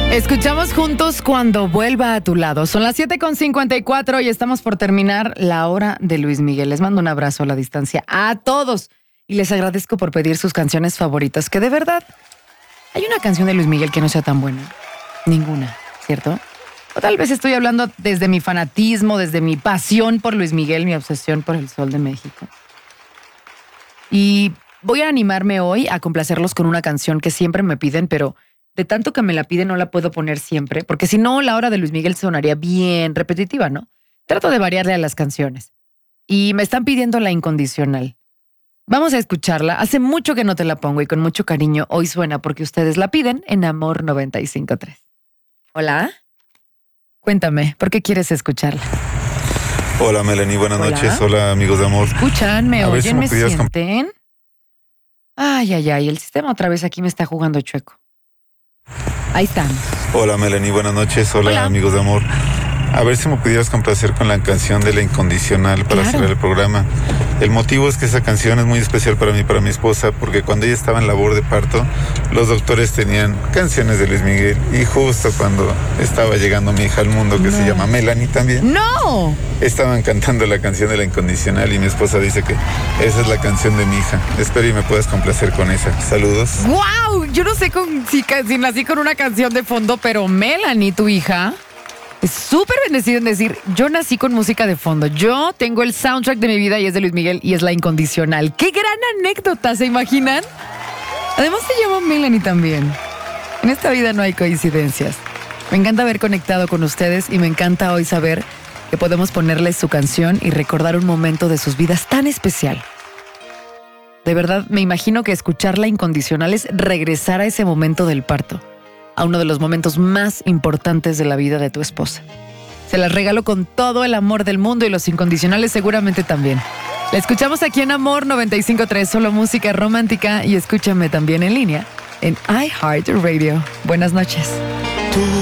Escuchamos juntos Cuando vuelva a tu lado. Son las 7:54 y estamos por terminar la hora de Luis Miguel. Les mando un abrazo a la distancia a todos y les agradezco por pedir sus canciones favoritas, que de verdad, ¿hay una canción de Luis Miguel que no sea tan buena? Ninguna, ¿cierto? O tal vez estoy hablando desde mi fanatismo, desde mi pasión por Luis Miguel, mi obsesión por el Sol de México. Y voy a animarme hoy a complacerlos con una canción que siempre me piden, pero de tanto que me la piden no la puedo poner siempre, porque si no, la hora de Luis Miguel sonaría bien repetitiva, ¿no? Trato de variarle a las canciones. Y me están pidiendo La Incondicional. Vamos a escucharla. Hace mucho que no te la pongo y con mucho cariño hoy suena porque ustedes la piden en Amor 95.3. Hola. Cuéntame, ¿por qué quieres escucharla? Hola Melanie, buenas Hola. noches. Hola amigos de Amor. ¿Escuchan? ¿Me A ver oyen? si me ¿Me pudieras sienten? Ay, el sistema otra vez aquí me está jugando chueco. Ahí están. Hola Melanie, buenas noches. Hola amigos de Amor. A ver si me pudieras complacer con la canción de La Incondicional para Claro. cerrar el programa. El motivo es que esa canción es muy especial para mí, para mi esposa, porque cuando ella estaba en labor de parto, los doctores tenían canciones de Luis Miguel y justo cuando estaba llegando mi hija al mundo, que se llama Melanie también, ¡No! estaban cantando la canción de La Incondicional y mi esposa dice que esa es la canción de mi hija. Espero y me puedas complacer con esa. Saludos. ¡Wow! Yo no sé si nací con una canción de fondo, pero Melanie, tu hija, es súper bendecida en decir, yo nací con música de fondo. Yo tengo el soundtrack de mi vida y es de Luis Miguel y es La Incondicional. ¡Qué gran anécdota! ¿Se imaginan? Además se llama Melanie también. En esta vida no hay coincidencias. Me encanta haber conectado con ustedes y me encanta hoy saber que podemos ponerles su canción y recordar un momento de sus vidas tan especial. De verdad, me imagino que escuchar La Incondicional es regresar a ese momento del parto, a uno de los momentos más importantes de la vida de tu esposa. Se las regalo con todo el amor del mundo y los incondicionales seguramente también. La escuchamos aquí en Amor 95.3, solo música romántica, y escúchame también en línea en iHeartRadio. Buenas noches.